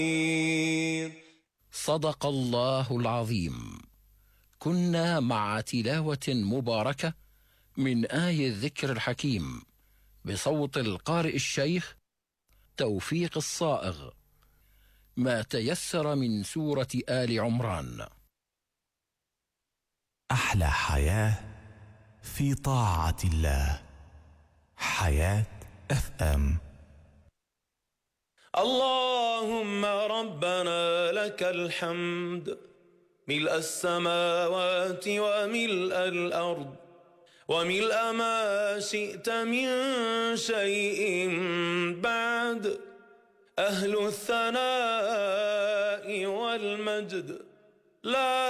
صدق الله العظيم. كنا مع تلاوة مباركة من آي الذكر الحكيم بصوت القارئ الشيخ توفيق الصائغ، ما تيسر من سورة آل عمران. أحلى حياة في طاعة الله. حياة FM. اللهم ربنا لك الحمد ملء السماوات وملء الأرض وملء ما شئت من شيء بعد، أهل الثناء والمجد لا